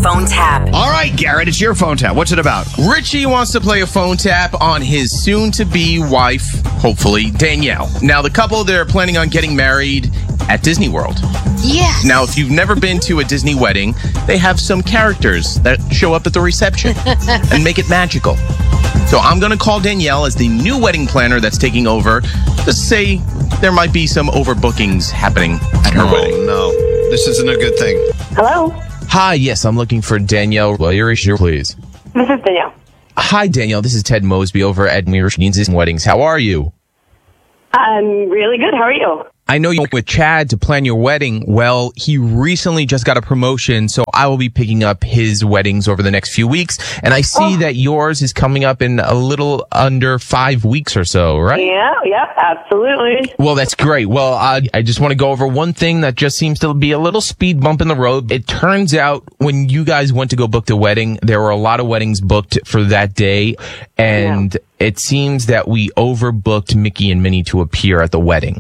phone tap. All right, Garrett, it's your phone tap. What's it about? Richie wants to play a phone tap on his soon-to-be wife, hopefully, Danielle. Now, the couple, they're planning on getting married at Disney World. Yes. Now, if you've never been to a Disney wedding, they have some characters that show up at the reception and make it magical. So I'm going to call Danielle as the new wedding planner that's taking over. Just say there might be some overbookings happening at her wedding. No, this isn't a good thing. Hello, Hi, yes, I'm looking for Danielle. Well, your issue, please. this is Danielle. Hi, Danielle. This is Ted Mosby over at Mira's Weddings. How are you? I'm really good. How are you? I know you went with Chad to plan your wedding. Well, he recently just got a promotion, so I will be picking up his weddings over the next few weeks. And I see that yours is coming up in a little under 5 weeks or so, right? Yeah, absolutely. Well, that's great. Well, I just want to go over one thing that just seems to be a little speed bump in the road. It turns out when you guys went to go book the wedding, there were a lot of weddings booked for that day. And it seems that we overbooked Mickey and Minnie to appear at the wedding.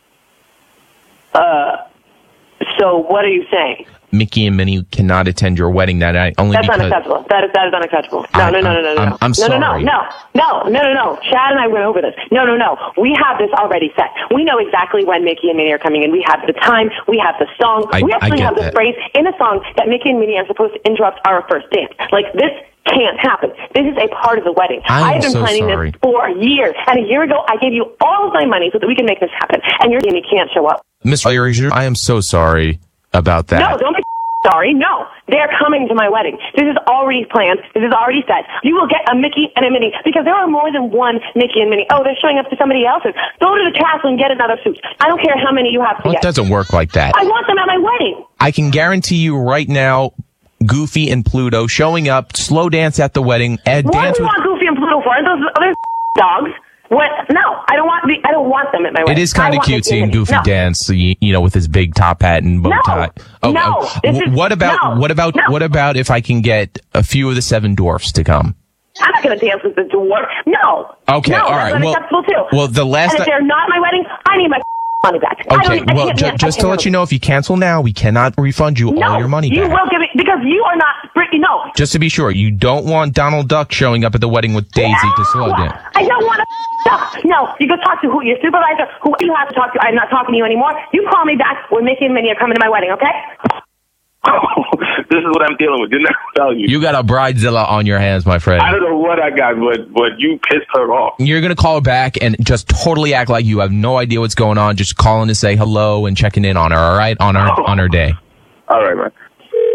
So what are you saying? Mickey and Minnie cannot attend your wedding that night only That's because... unacceptable. That is unacceptable. No. I'm sorry. No. Chad and I went over this. No. We have this already set. We know exactly when Mickey and Minnie are coming in. We have the time. We have the song. We actually have the phrase in the song that Mickey and Minnie are supposed to interrupt our first dance. Like, this can't happen. This is a part of the wedding. I've been planning this for years. And a year ago, I gave you all of my money so that we can make this happen. And you're saying you can't show up. Miss Frazier, I am so sorry about that. No, don't be sorry. No, they're coming to my wedding. This is already planned. This is already set. You will get a Mickey and a Minnie because there are more than one Mickey and Minnie. Oh, they're showing up to somebody else's. Go to the castle and get another suit. I don't care how many you have to Well, get. it doesn't work like that. I want them at my wedding. I can guarantee you right now, Goofy and Pluto showing up, slow dance at the wedding, and What dance do you with... want Goofy and Pluto for? Aren't those other dogs? What? No, I don't want them at my wedding. It is kind of cute seeing Goofy dance, you know, with his big top hat and bow tie. What about if I can get a few of the 7 dwarfs to come? I'm not going to dance with the dwarf. No. Okay, no, all right. That's unacceptable too. Well, the last... And if they're not at my wedding, I need my money back. Okay, well, just to let you know, if you cancel now, we cannot refund you all your money back. You will give it, because you are not, no. Just to be sure, you don't want Donald Duck showing up at the wedding with Daisy to slow down. I don't want to. No, you go talk to your supervisor, who you have to talk to. I'm not talking to you anymore. You call me back when Mickey and Minnie are coming to my wedding, okay? This is what I'm dealing with. Didn't I tell you? You got a bridezilla on your hands, my friend. I don't know what I got, but you pissed her off. You're going to call her back and just totally act like you have no idea what's going on, just calling to say hello and checking in on her, all right? On her day. All right, man.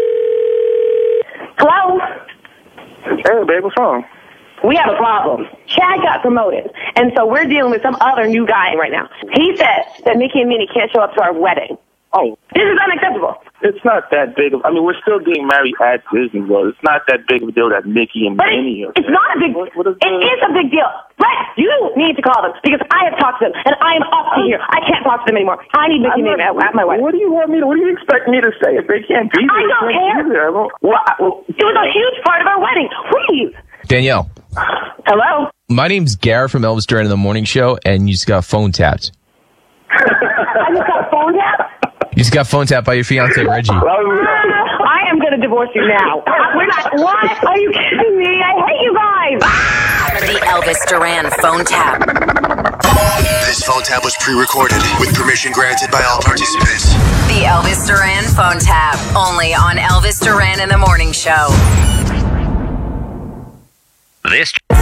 Hello? Hey, babe, what's wrong? We have a problem. Chad got promoted, and so we're dealing with some other new guy right now. He said that Mickey and Minnie can't show up to our wedding. Oh. This is unacceptable. It's not that big of... I mean, we're still getting married at Disney World. It's not that big of a deal that Mickey and Minnie are... It's not a big... It is a big deal. Brett, you need to call them, because I have talked to them, and I am up to here. I can't talk to them anymore. I need Mickey and Minnie at my wedding. What do you want me to... What do you expect me to say if they can't be there? I don't care. It was a huge part of our wedding. Please. Danielle. Hello? My name's Garrett from Elvis Duran in the Morning Show, and you just got phone tapped. I just got phone tapped? You just got phone tapped by your fiance, Reggie. I am going to divorce you now. We're not... What? Are you kidding me? I hate you guys. The Elvis Duran phone tap. This phone tap was pre-recorded with permission granted by all participants. The Elvis Duran phone tap. Only on Elvis Duran in the Morning Show. This